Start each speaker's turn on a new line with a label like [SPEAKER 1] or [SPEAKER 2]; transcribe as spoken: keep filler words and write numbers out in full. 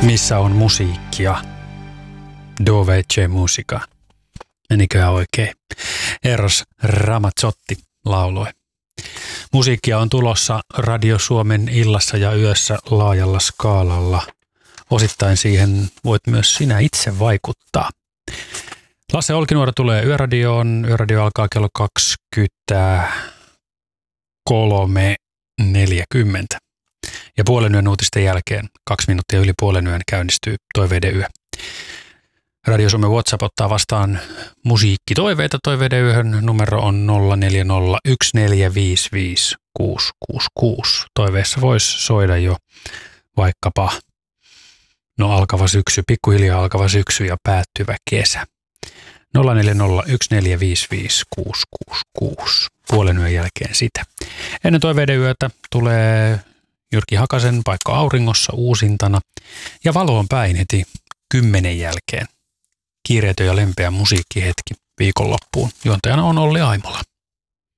[SPEAKER 1] Missä on musiikkia? Dove c'è musica? Meniköhän oikein? Eros Ramazzotti lauloi. Musiikkia on tulossa Radio Suomen illassa ja yössä laajalla skaalalla. Osittain siihen voit myös sinä itse vaikuttaa. Lasse Olkinuora tulee Yöradioon. Yöradio alkaa kello kaksikymmentäkolme neljäkymmentä. Ja puolen yön uutisten jälkeen, kaksi minuuttia yli puolen yön, käynnistyy Toiveiden yö. Radio Suomen WhatsApp ottaa vastaan musiikkitoiveita Toiveiden yöhön. Numero on nolla neljä nolla yksi neljä viisi viisi kuusi kuusi kuusi. Toiveessa voisi soida jo vaikkapa no alkava syksy, pikkuhiljaa alkava syksy ja päättyvä kesä. nolla neljä nolla yksi neljä viisi viisi kuusi kuusi kuusi. Puolen yön jälkeen sitä. Ennen Toiveiden yötä tulee Jyrki Hakasen Paikka auringossa uusintana ja Valoon päin heti kymmenen jälkeen. Kiireetön ja lempeä musiikkihetki viikonloppuun. Juontajana on Olli Aimola.